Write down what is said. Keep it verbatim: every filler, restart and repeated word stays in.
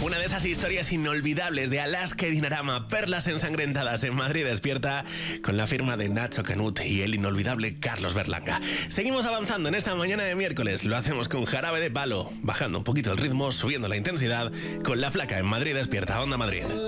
Una de esas historias inolvidables de Alaska y Dinarama, perlas ensangrentadas en Madrid Despierta, con la firma de Nacho Canut y el inolvidable Carlos Berlanga. Seguimos avanzando en esta mañana de miércoles. Lo hacemos con Jarabe de Palo, bajando un poquito el ritmo, subiendo la intensidad, con La Flaca en Madrid Despierta, Onda Madrid.